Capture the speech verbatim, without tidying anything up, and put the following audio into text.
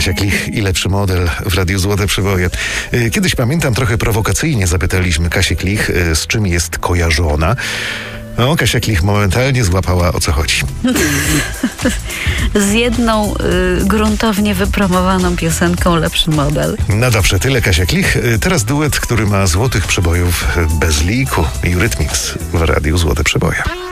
Kasia Klich i lepszy model w Radiu Złote Przeboje. Kiedyś, pamiętam, trochę prowokacyjnie zapytaliśmy Kasię Klich, z czym jest kojarzona. No, Kasia Klich momentalnie złapała, o co chodzi. Z jedną y, gruntownie wypromowaną piosenką Lepszy Model. No dobrze, tyle Kasia Klich. Teraz duet, który ma złotych przebojów bez liku. Eurythmics w Radiu Złote Przeboje.